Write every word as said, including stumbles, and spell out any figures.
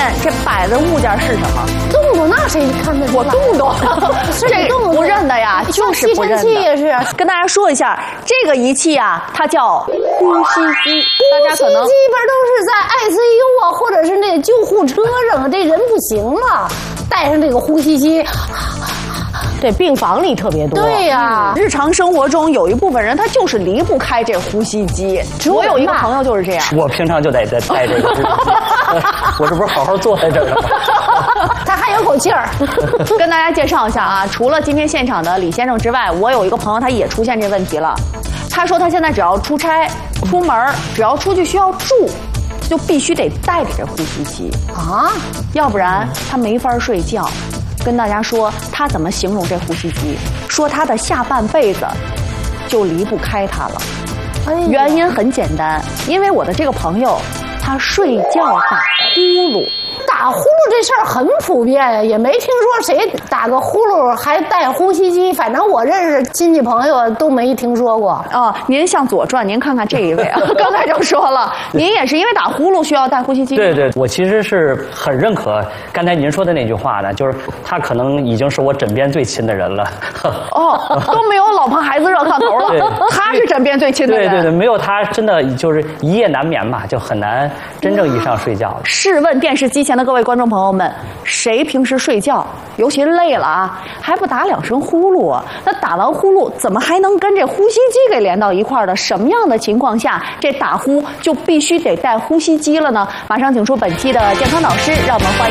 面这摆的物件是什么？ 动动那谁看得出来？ 我动动， 这动不认得呀，就是不认得。 吸尘器也是。 跟大家说一下，这个仪器啊，它叫呼吸机。大家可能基本都是在 I C U 啊，或者是那救护车上，这人不行了，带上这个呼吸机。 对，病房里特别多。 对呀、啊嗯，日常生活中有一部分人他就是离不开这呼吸机。我有一个朋友就是这样， 我平常就得带带这个呼吸机，我这不是好好坐在这儿了吗？ 他还有口气儿。 跟大家介绍一下啊，除了今天现场的李先生之外，我有一个朋友他也出现这问题了。他说他现在只要出差、出门，只要出去需要住，就必须得带着这呼吸机啊， 要不然他没法睡觉。跟大家说他怎么形容这呼吸机，说他的下半辈子就离不开它了。哎，原因很简单，因为我的这个朋友他睡觉打呼噜。 打呼噜这事儿很普遍呀，也没听说谁打个呼噜还带呼吸机，反正我认识亲戚朋友都没听说过。 啊、哦，您向左转，您看看这一位啊，刚才就说了，您也是因为打呼噜需要带呼吸机。 对对，我其实是很认可刚才您说的那句话呢，就是他可能已经是我枕边最亲的人了。 哦，都没有老婆孩子热炕头了，他是枕边最亲的人。 对对对，没有他真的就是一夜难眠嘛，就很难真正意义上睡觉。 试问电视机前的各位观众朋友们，谁平时睡觉，尤其累了啊，还不打两声呼噜啊？那打完呼噜，怎么还能跟这呼吸机给连到一块儿的？什么样的情况下，这打呼就必须得带呼吸机了呢？马上请出本期的健康导师，让我们欢迎。